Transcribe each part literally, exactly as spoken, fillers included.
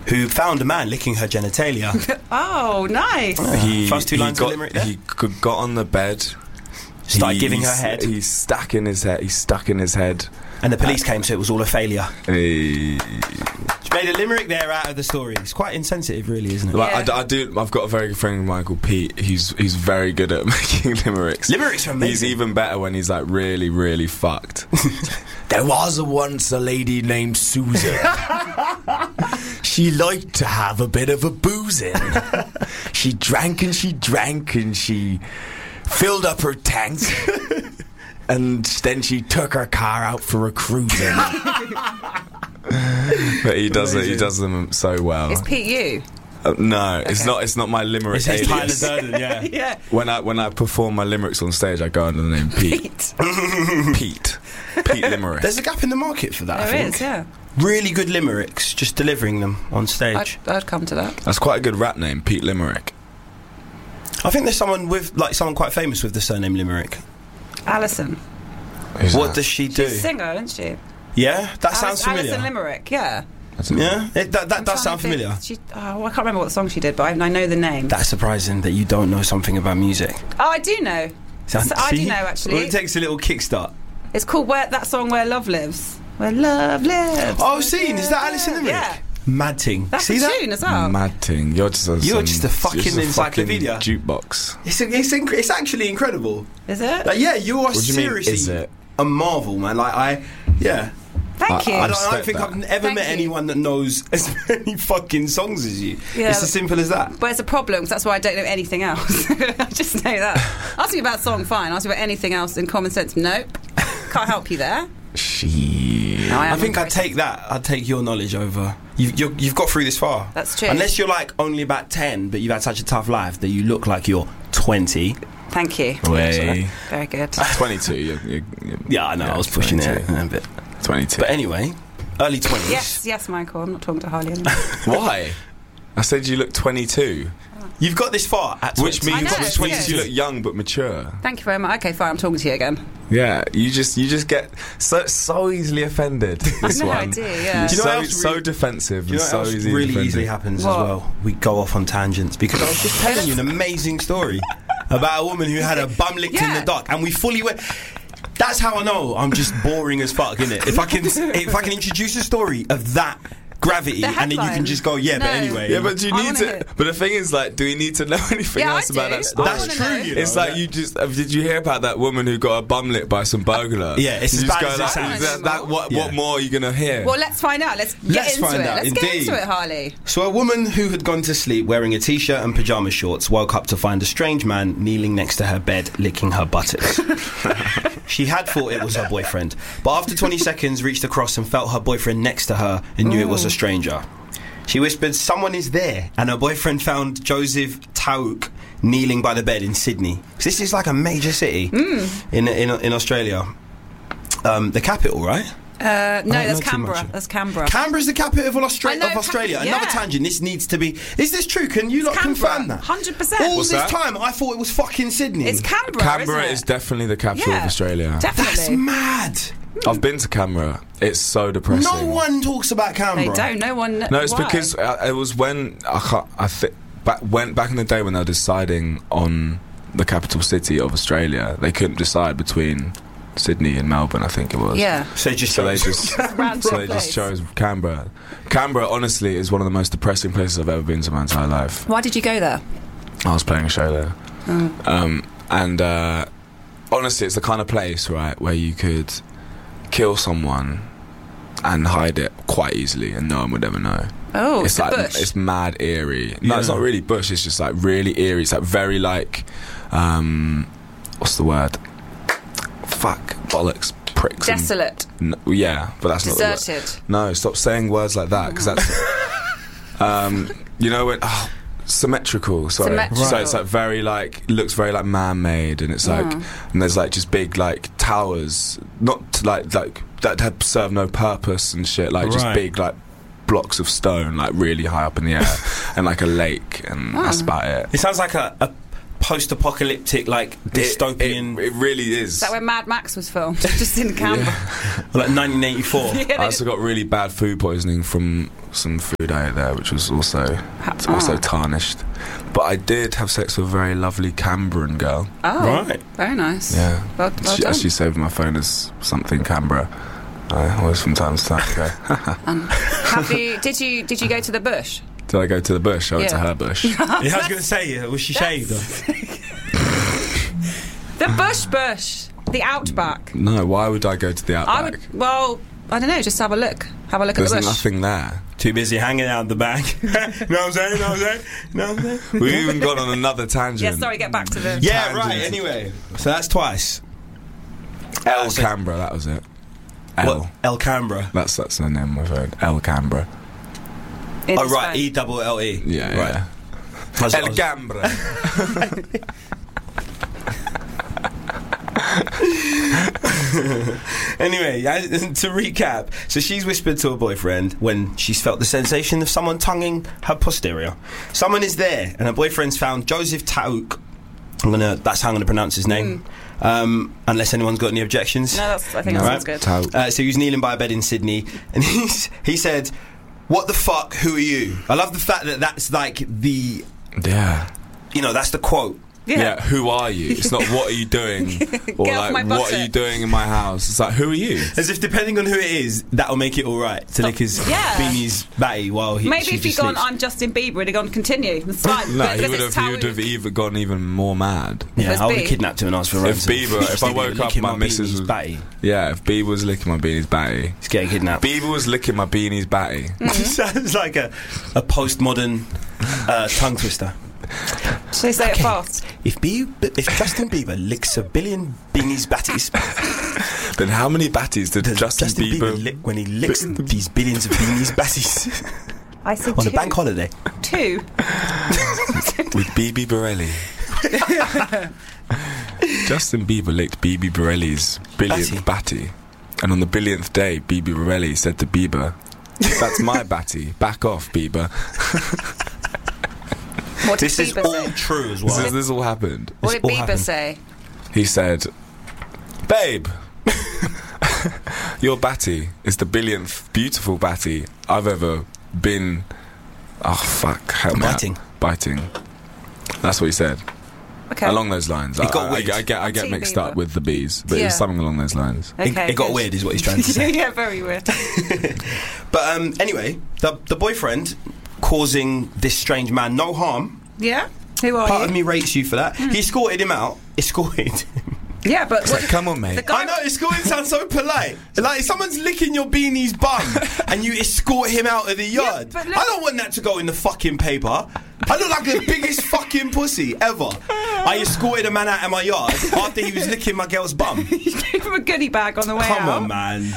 who found a man licking her genitalia. Oh, nice. Uh, he, First two he lines got, of the limerick there. He g- got on the bed. Started He- giving her he's- head. He's stuck in his head. He's stuck in his head. And the police came, so it was all a failure. He, She made a limerick there out of the story. It's quite insensitive, really, isn't it? like, Yeah. I d- I, do. I've got a very good friend of mine called Pete. He's he's very good at making limericks. Limericks are amazing. He's even better when he's like really, really fucked. There was a once a lady named Susan. She liked to have a bit of a boozing. She drank and she drank and she filled up her tank. And then she took her car out for a cruising. But he does it. He does them so well. It's Pete you. Uh, no, it's Okay. not. It's not my limerick. It says Tyler alias. Durden, yeah. Yeah. When I when I perform my limericks on stage, I go under the name Pete. Pete. Pete. Pete Limerick. There's a gap in the market for that, I There think. is, yeah. Really good limericks, just delivering them on I'd, stage. I'd come to that. That's quite a good rap name, Pete Limerick. I think there's someone with, like, someone quite famous with the surname Limerick. Alison. Who's What that? does she do? She's a singer, isn't she? Yeah, that sounds Alice, familiar. Alison Limerick, yeah. That's it. Yeah, it, that, that I'm does trying sound to think. familiar. She, oh, I can't remember what song she did, but I, I know the name. That's surprising that you don't know something about music. Oh, I do know. So I do know, actually. Well, it takes a little kickstart. It's called Where that song Where Love Lives. Where Love Lives. Oh, seen, is that Alison Limerick? Yeah. Mad ting. That's See a that? tune as well. Mad thing. You're just a, You're some- just a fucking just a encyclopedia. fucking jukebox. It's, it's, inc- it's actually incredible. Is it? Like, yeah, you are What do you mean, seriously is it? a marvel, man. Like, I, yeah. Thank I- you. I don't, I don't respect think that. I've ever Thank met you. anyone that knows as many fucking songs as you. Yeah, It's but- as simple as that. But it's a problem, because that's why I don't know anything else. I just know that. Ask me about song, fine. Ask me about anything else in common sense, nope. Can't help you there. She. No, I, I am think I'd impressed. take that. I'd take your knowledge over. You've, you're, you've got through this far. That's true. Unless you're like only about ten, but you've had such a tough life that you look like you're twenty. Thank you. Way. Very good. twenty-two. You, you, you, Yeah, I know. I was pushing it twenty-two. a bit. twenty-two. But anyway, early twenties. Yes, yes, Michael. I'm not talking to Harley anymore. Why? I said you look twenty-two. You've got this far at Which twenty. I means know, which means it's you good. look young but mature. Thank you very much. Okay, fine. I'm talking to you again. Yeah, you just you just get so so easily offended. This know, I one. do, yeah. Do you know what so else so really- defensive You know and what so else easily really offended. easily happens What? as well? We go off on tangents because I was just telling you an amazing story about a woman who had a bum licked in Yeah. the dark, and we fully went. That's how I know I'm just boring as fuck, innit? If I can, if I can introduce a story of that gravity, The and then you headline. can just go, yeah, but No. anyway. Yeah, but do you I need wanna to? hear. But the thing is, like, do we need to know anything Yeah, I else about do. that story? I That's wanna true. know. You know, It's like that- you just. Uh, did you hear about that woman who got a bum licked by some burglar? Yeah, it's You as just bad go as it like, sounds. that, that, what, Yeah. what more are you gonna hear? Well, let's find out. Let's get Let's into find it. out, Let's get indeed. into it, Harley. So a woman who had gone to sleep wearing a t-shirt and pyjama shorts woke up to find a strange man kneeling next to her bed, licking her buttocks. She had thought it was her boyfriend, but after twenty seconds reached across and felt her boyfriend next to her and knew it was a stranger. She whispered, "Someone is there," and her boyfriend found Joseph Taouk kneeling by the bed in Sydney. This is like a major city in, in in Australia. Um, the capital, right? Uh, no, I don't that's know too Canberra. much. That's Canberra. Canberra's the capital of, Austra- I know, of Australia. Cam- Another yeah. tangent. This needs to be. Is this true? Can you lot Canberra, confirm that? one hundred percent. All What's this that? time, I thought it was fucking Sydney. It's Canberra, Canberra isn't it? is definitely the capital Yeah, of Australia. Definitely. That's mad. I've been to Canberra. It's so depressing. No one talks about They Canberra. don't. No one. No, it's why? because uh, it was when I can't. I think back when back in the day when they were deciding on the capital city of Australia, they couldn't decide between Sydney and Melbourne. I think it was. Yeah. So just So they just Random so they place. just chose Canberra. Canberra, honestly, is one of the most depressing places I've ever been to in my entire life. Why did you go there? I was playing a show there, Oh. um, and uh, honestly, it's the kind of place, right, where you could kill someone and hide it quite easily, and no one would ever know. Oh, it's the like bush. it's mad eerie. No, Yeah. it's not really bush. It's just like really eerie. It's like very like, um, what's the word? Fuck, bollocks, pricks. and- Desolate. No, yeah, but that's not Deserted. the word. No, stop saying words like that because that's. um, you know when. Oh, symmetrical. Sorry. Symmetrical. So it's like very like looks very like man-made, and it's like Mm. and there's like just big like towers, not to, like like that have serve no purpose and shit. Like just Right. big like blocks of stone, like really high up in the air, and like a lake, and Oh. that's about it. It sounds like a, a post-apocalyptic, like dystopian. It, it, it really is. Is that where Mad Max was filmed? Just in Canberra. Yeah. Like nineteen eighty-four. Yeah, I also got really bad food poisoning from some food I ate there, which was also Ha- also oh. tarnished. But I did have sex with a very lovely Canberran girl. Oh, Right. very nice. Yeah. Well, well she done. actually saved my phone as something Canberra. I always from time to time go, Um, have you? Did you? Did you go to the bush? did I go to the bush? I went to Yeah. her bush. Yeah, I was going to say, uh, was she shaved? Or? The bush, bush, the outback. No, why would I go to the I outback? would. Well, I don't know. Just have a look. Have a look There's at the bush. nothing there. Too busy hanging out the back. You know what I'm saying? You know what I'm saying? You know what I'm saying? We've even gone on another tangent. Yeah, sorry. Get back to the. Yeah, Tangent. right, anyway. So that's twice. El Uh, so- Canberra, that was it. El. What? El Canberra. That's that's the name of it. El Canberra. in Oh, his right, phone. E double L E. Yeah, Right. yeah. I was- I El was- Canberra. Anyway, as- to recap, so she's whispered to her boyfriend when she's felt the sensation of someone tonguing her posterior. Someone is there, and her boyfriend's found Joseph Taouk. I'm gonna. That's how I'm gonna pronounce his name. Um, unless anyone's got any objections. No, that's, I think No. that sounds good. Tau- Uh, so he was kneeling by a bed in Sydney, and he's, he said, "What the fuck? Who are you?" I love the fact that that's like the, Yeah. you know, that's the quote. Yeah. Yeah, who are you? It's not what are you doing, or Get off like my what are buttock. you doing in my house. It's like who are you? As if depending on who it is, that'll make it all right to lick his Yeah. beanie's batty while he. Maybe she if he'd just gone, sleeps. I'm Justin Bieber, he'd have gone, continue. It's fine. No, But he because would it's have. He would Taouk- have even gone even more mad. Yeah, If I would have B. kidnapped him and asked for ransom. Bieber- if I Justin woke Bieber up, licking my missus beanie's was- batty. Yeah, if Bieber was licking my beanie's batty, He's getting kidnapped. Bieber was licking my beanie's batty. Sounds like a, a postmodern uh, tongue twister. Should they say it fast? If Bieber, if Justin Bieber licks a billion beanies batties, Then how many batties did does Justin, Justin Bieber, Bieber? lick when he licks these billions of beanies batties I said on two. a bank holiday? Two. With B B Borelli. Justin Bieber licked B B Borelli's billionth batty. And on the billionth day, B B Borelli said to Bieber, "That's my batty. Back off, Bieber." What did This is Bieber all say? true as This, well. is, this all happened. What This did all Bieber happened. say? He said, "Babe, your batty is the billionth beautiful batty I've ever been." Oh fuck! Help me out. Biting. Biting. That's what he said. Okay. Along those lines. It I, got I, weird. I get I get Team mixed Bieber. up with the bees, but Yeah. it's something along those lines. It, Okay, it got good. weird, is what he's trying to say. Yeah, very weird. But um, anyway, the the boyfriend causing this strange man no harm. Yeah? Who are Part you? of me rates you for that. He escorted him out. Escorted. Yeah, but It's what, like, come on, the mate. guy I know, escorting sounds so polite. Like, if someone's licking your beanie's bum and you escort him out of the yard. but look- I don't want that to go in the fucking paper. I look like the biggest fucking pussy ever. I escorted a man out of my yard after he was licking my girl's bum. you gave him a goodie bag on the way Come out. on, man.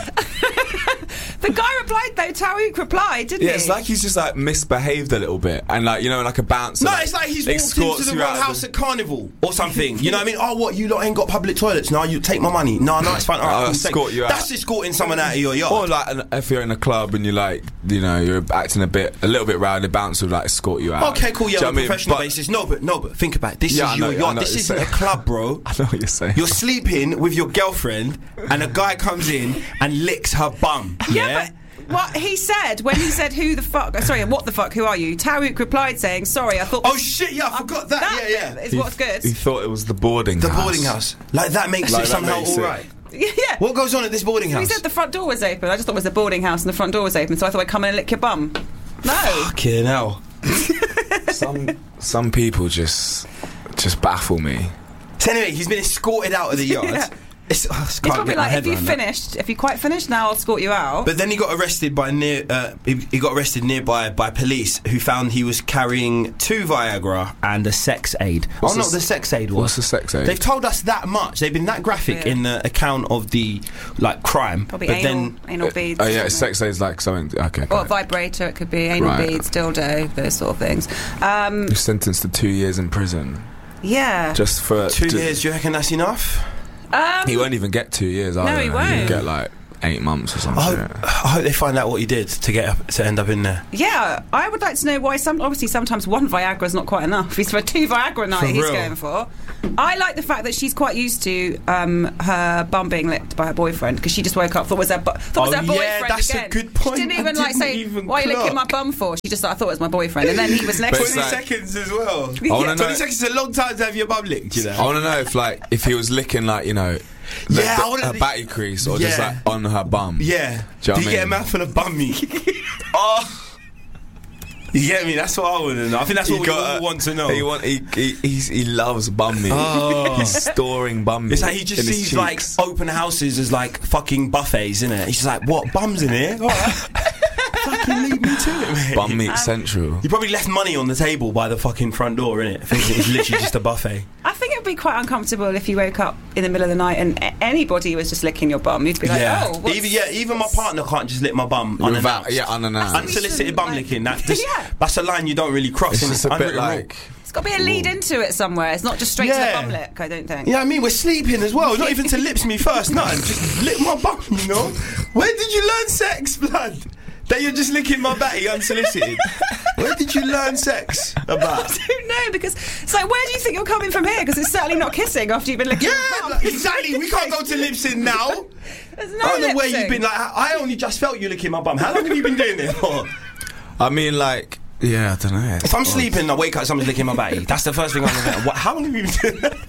The guy replied though. Taouk replied, didn't Yeah, he? it's like he's just like misbehaved a little bit, and like you know, like a bouncer. No, it's like he's walked escorts into the you wrong out of house at Carnival or something. You know what I mean? Oh, what? You lot ain't got public toilets? No, you take my money. No, no, it's fine. All right, I'll cool, escort take- you out. That's escorting someone out of your yard. Or like an, if you're in a club and you're like, you know, you're acting a bit, a little bit rowdy, the bouncer would like escort you out. Okay, cool. Yeah, Do you on know a what I mean? professional But- basis. No, but no, but think about it. This Yeah, I is know- your I yard. know This what isn't you're a club, bro. I know what you're saying. You're sleeping with your girlfriend, and a guy comes in and licks her bum. Yeah. Yeah, but what he said when he said, "Who the fuck?" Sorry, what the fuck? Who are you? Taouk replied saying, "Sorry, I thought." Oh shit! Yeah, I forgot that. that yeah, bit yeah. is what's good. He thought it was the boarding The house. boarding house. Like that makes Like, it that somehow makes all it- right. yeah. What goes on at this boarding He house? said the front door was open. I just thought it was the boarding house and the front door was open, so I thought I'd come in and lick your bum. No. Fucking hell. Some some people just just baffle me. So anyway, he's been escorted out of the yard. Yeah. It's, oh, I It's can't probably get my like, head if you around that. finished, if you quite finished, now I'll escort you out. But then he got arrested by near. Uh, he, he got arrested nearby by police, who found he was carrying two Viagra and a sex aid. What's oh, no, the- the sex aid was. What's the sex aid? They've told us that much. They've been that graphic Yeah. in the account of the like crime. Probably but anal, then anal beads. Oh or yeah, something. sex aid's like something. Okay. Or a got it. vibrator, it could be anal Right. beads, dildo, those sort of things. Um, You're sentenced to two years in prison yeah. just for two ju- years. Do you reckon that's enough? Um, He won't even get two years. No, either. he He'll won't. get like eight months or I something. hope, I hope they find out what you did to get up, to end up in there. Yeah, I would like to know why. Some obviously sometimes one Viagra is not quite enough. He's for two Viagra a night. For he's real. going for. I like the fact that she's quite used to um, her bum being licked by her boyfriend because she just woke up thought it was her bu- thought it was Oh, her boyfriend yeah, that's a again. good point. She didn't I even like didn't say even why are you licking my clock. bum for. She just thought I thought it was my boyfriend, and then he was next But to it's me. like- seconds as well. Yeah. wanna know- twenty seconds is a long time to have your bum licked, you know. I want to know if, like, if he was licking, like, you know, the, Yeah, the, I wanna- her batty crease or just Yeah. like on her bum. Yeah. Do you know Do what you I get a mean? mouthful of bum meat? Oh. You get me? That's what I want to know. I think that's He what we got all a- want to know. He want he he, he's, he loves bum meat. Oh. He's storing bum meat. It's like he just in his sees like cheeks. open houses as like fucking buffets, innit? He's just like, what, bums in here? All right. Fucking lead me to it, mate. bum meat central. You probably left money on the table by the fucking front door, innit? Thinking it's literally just a buffet. I think it would be quite uncomfortable if you woke up in the middle of the night and a- anybody was just licking your bum. You'd be like, yeah. oh, what's, even yeah, even my partner can't just lick my bum Without, unannounced. yeah, unannounced. Unsolicited bum Like- licking. That just, Yeah. That's a line you don't really cross. It's innit? just a bit Unwritten rule. like. It's got to be a lead into it somewhere. It's not just straight Yeah. to the bum lick, I don't think. Yeah, I mean, we're sleeping as well. Not even to lips me first, nothing. Just lick my bum, you know? Where did you learn sex, blood? That you're just licking my batty unsolicited? Where did you learn sex about? I don't know, because it's like, where do you think you're coming from here? Because it's certainly not kissing after you've been licking Yeah, your bum. like, exactly. We can't go to lips in now. There's no I don't know where lip-sync. you've been. Like, I I only just felt you licking my bum. How long have you been doing it for? I mean, like, yeah, I don't know. If I'm sleeping, I wake up, someone's licking my batty. That's the first thing I'm going to What? How long have you been doing that?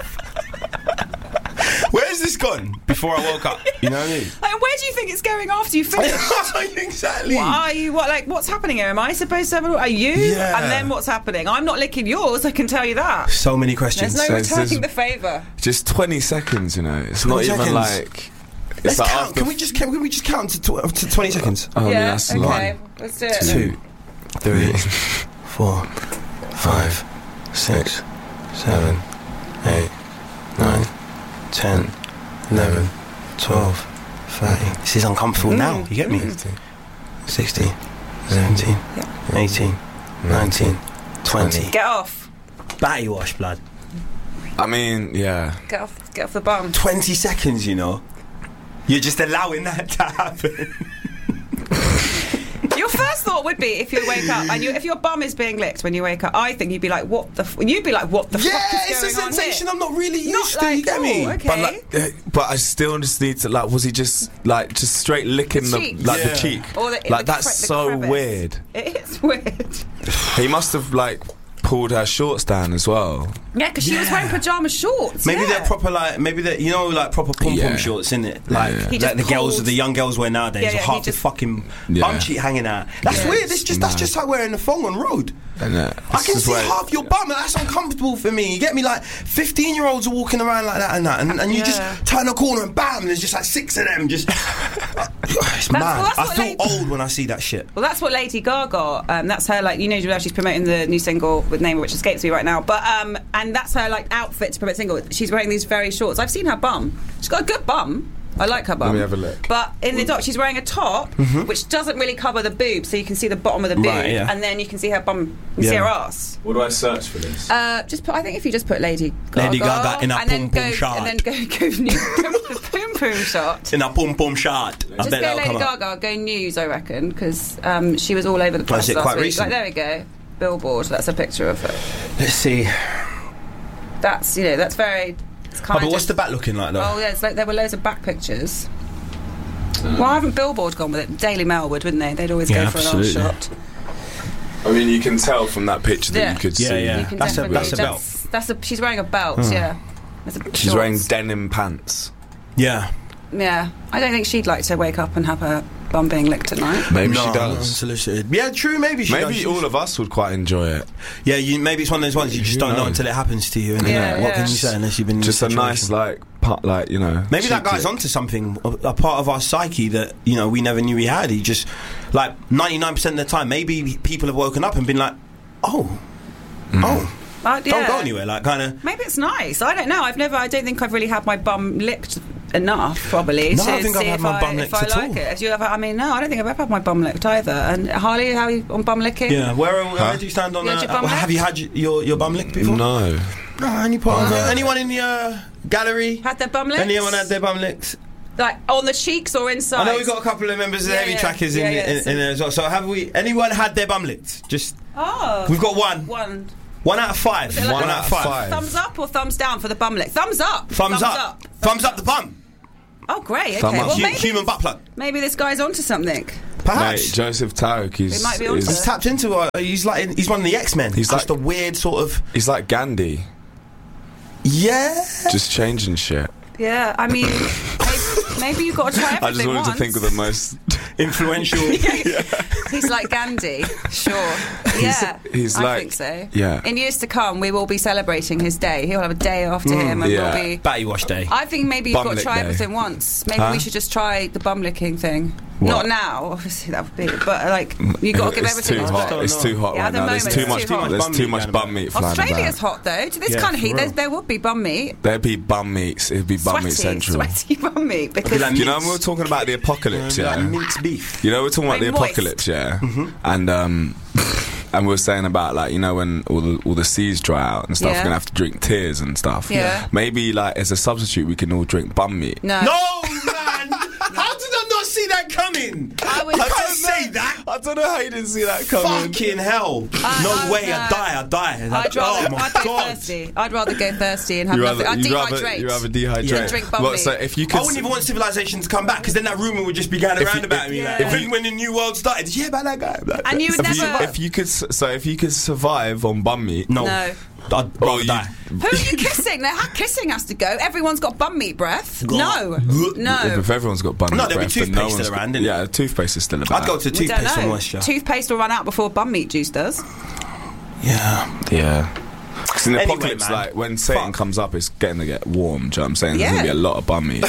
Where has this gone before I woke up? You know what I mean? Like, where do you think it's going after you finish? Exactly. What are you? What like? What's happening here? Am I supposed to have? A, are you? Yeah. And then what's happening? I'm not licking yours. I can tell you that. So many questions. There's no So it's returning just- the favour. Just twenty seconds, you know. It's not twenty even seconds. like. It's Let's like count. after Can we just can we just count to, tw- to twenty seconds? Oh, yeah, yeah. that's Okay. long. Let's do it. Two, three, four, five, six, seven, eight, nine, ten, eleven, twelve, thirteen. This is uncomfortable now. You get me? sixteen, seventeen, eighteen, nineteen, twenty. Get off. Batty wash, blood. I mean, yeah. Get off. Get off the bum. twenty seconds, you know. You're just allowing that to happen. Your first thought would be if you wake up and you, if your bum is being licked when you wake up, I think you'd be like, "What the?" F-? You'd be like, "What the Yeah, fuck it's is a going on sensation here?" I'm not really Not used to. like, You get oh, me? okay. But like, uh, but I still just need to like. Was he just like just straight licking the, Cheeks. like Yeah. the cheek? Or the, Like the that's cre- the so crevice. weird. It is weird. He must have like pulled her shorts down as well. Yeah, because she was Yeah. wearing pajama shorts. Maybe yeah. they're proper like maybe they you know like proper pom pom Yeah. shorts, innit? Like, Yeah. He like just the girls pulled- the young girls wear nowadays, Yeah, or yeah, he half the just- fucking Yeah. bum cheek hanging out. That's Yeah. weird. It's just that's Mad. just like wearing a thong on road. And, uh, I this can is see where- half your bum, and that's uncomfortable for me. You get me? Like fifteen year olds are walking around like that and that, and, and you Yeah. just turn a corner and bam, there's just like six of them. Just it's mad. well, that's I what feel lady- old when I see that shit. Well, that's what Lady Gaga. Um, that's her like you know she's promoting the new single with name which escapes me right now. But um, and that's her like outfit to promote the single. She's wearing these very shorts. I've seen her bum. She's got a good bum. I like her bum. Let me have a look. But in the doc, she's wearing a top which doesn't really cover the boob, so you can see the bottom of the boob, Mm-hmm. Right, yeah. and then you can see her bum. You see Yeah. her ass. What do I search for this? Uh, just put. I think if you just put Lady Gaga, Lady Gaga in a and then pom pom go, shot. and then go go new boom boom shot. In a pom pom shot. I Just bet go that'll Lady come up. Gaga, go news, I reckon, because um, she was all over the Oh, press is it last quite week. recent? Like, there we go, Billboard. That's a picture of her. Let's see. That's you know that's very. It's Oh, kind but of, what's the back looking like though? Oh yeah, it's like there were loads of back pictures. Why haven't Billboard gone with it? Daily Mail would, wouldn't they? They'd always Yeah, go for an absolutely. old shot. I mean, you can tell from that picture that Yeah. you could Yeah, see. yeah. You can That's a- definitely- that's a belt. That's, that's a. She's wearing a belt. Yeah. That's a, She's wearing shorts. denim pants. Yeah. Yeah, I don't think she'd like to wake up and have her bum being licked at night. Maybe no, she not does. unsolicited. Yeah, true. Maybe she does. Maybe all of us would quite enjoy it. Yeah, you, maybe it's one of those ones you just Who don't know knows? until it happens to you. And Yeah, what yeah. can you say unless you've been in Just the a nice, situation? like, part, like you know. Maybe that cheek guy's lick. onto something, a, a part of our psyche that you know we never knew he had. He just like ninety-nine percent of the time, maybe people have woken up and been like, "Oh, oh, Uh, don't yeah. go anywhere." Like kind of. Maybe it's nice. I don't know. I've never. I don't think I've really had my bum licked enough. Probably. No, to I don't think I've see had if my I, bum if licked I at like all. it. Have you ever? I mean, no. I don't think I've ever had my bum licked either. And Harley, how are you on bum licking? Yeah, where, where Huh? do you stand on You had that? your bum Well, have you licked? had your your bum licked before? No. No, any part of No. it? Anyone in the uh, gallery? Had their bum licked? Anyone had their bum licked? like on the cheeks or inside? I know we've got a couple of members of the Yeah, Heavy yeah. Trackers in, Yeah, yeah, in, so- in there as well. So have we? Anyone had their bum licked? Just Oh. we've got one. One. One out of five. it like- One, out of five. five. Thumbs up or thumbs down for the bum lick? Thumbs up. Thumbs, up. Thumbs up the bum. Oh, great. Thumb Okay. up. Well, Hu- maybe, human butt plug. maybe this guy's onto something. Perhaps. Mate, Joseph Tarek, he's, He might be onto he's, He's tapped into. Uh, he's like. He's one of the X-Men. He's just like- a weird sort of. he's like Gandhi, Yeah. just changing shit. Yeah, I mean, maybe, maybe you've got to try everything I just wanted once. to think of the most Influential. He's like Gandhi, sure. Yeah, he's I like- think so. yeah. In years to come, we will be celebrating his day. He'll have a day after him, and yeah. we'll be. Batty wash day. I think maybe you've Bum got to lick try day. everything once. Maybe Huh? we should just try the bum licking thing. What? Not now, obviously that would be. But like, you got to give it's everything. too its hot. time. It's too hot Yeah, at right the now. There's moment too it's much. too hot. There's Bum too meat much going bum about. meat flying Australia's about. hot though. To this Yeah, kind of for heat, there, real. there would be bum meat. There'd be bum meats. It'd be bum meat Sweaty, central. sweaty bum meat because like You know, Meats. we were talking about the apocalypse, Like yeah. minced beef. You know, we're talking about Like the moist. apocalypse, yeah. And um, and we we're saying about like you know when all the all the seas dry out and stuff, Yeah. we're gonna have to drink tears and stuff. Yeah. Maybe like as a substitute, we can all drink bum meat. no. No, man. How did I not see that coming? I would- I I can't don't say that. I don't know how you didn't see that coming. Fucking hell. I- no I- way. no. I die. I die. I'd rather, oh my I'd go God. thirsty. I'd rather go thirsty and have You nothing. rather, I'd you rather, dehydrate. you rather dehydrate. Than drink bum Well, meat. so if you could, I wouldn't even want civilization to come back because then that rumour would just be going If around you- about if- me. Like, yeah. when, when the new world started, did you hear about that guy? Like, And you would if you, never. if you could, s- so if you could survive on bum meat, no. No. I'd Oh, rather you- die. Who are you kissing? Now, how kissing has to go. Everyone's got bum meat breath. No, if, no. if everyone's got bum No, meat there'll be breath, then toothpaste no still one's around, got, innit? yeah, toothpaste is still about. I'd go to We don't toothpaste for know. moisture. Toothpaste will run out before bum meat juice does. Yeah. Yeah. Because in the Anyway, apocalypse, man. like when Satan Fuck. comes up, it's getting to get warm. Do you know what I'm saying? There's Yeah. gonna be a lot of bum meat.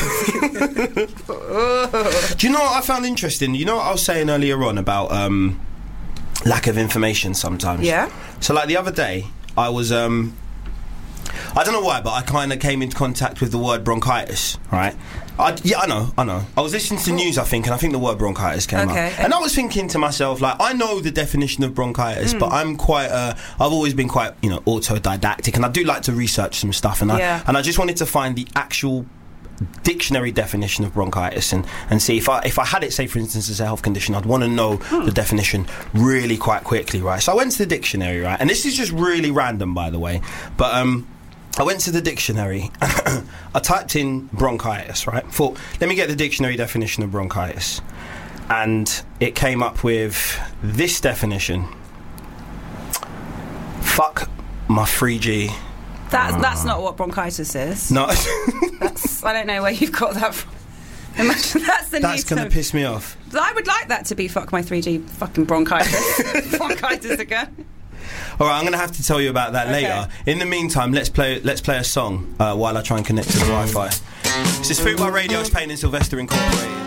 Do you know what I found interesting? You know what I was saying earlier on about um, lack of information sometimes? Yeah. So, like the other day, I was. Um, I don't know why, but I kind of came into contact with the word bronchitis, right? I, yeah, I know, I know. I was listening to news, I think, and I think the word bronchitis came Okay. up. And I was thinking to myself, like, I know the definition of bronchitis, but I'm quite, uh, I've always been quite, you know, autodidactic, and I do like to research some stuff, and I, Yeah. and I just wanted to find the actual dictionary definition of bronchitis and, and see if I if I had it, say for instance, as a health condition, I'd want to know the definition really quite quickly, right? So I went to the dictionary, right? And this is just really random, by the way, but um I went to the dictionary. I typed in bronchitis, right? Thought, let me get the dictionary definition of bronchitis. And it came up with this definition. Fuck my three G. That's that's not what bronchitis is. No, That's, I don't know where you've got that from. Imagine that's the that's new going to term. piss me off. I would like that to be fuck my three G fucking bronchitis. Bronchitis again. All right, I'm going to have to tell you about that Okay. later. In the meantime, let's play let's play a song uh, while I try and connect to the Wi-Fi. This is Food by Radio. It's Payne and Sylvester Incorporated.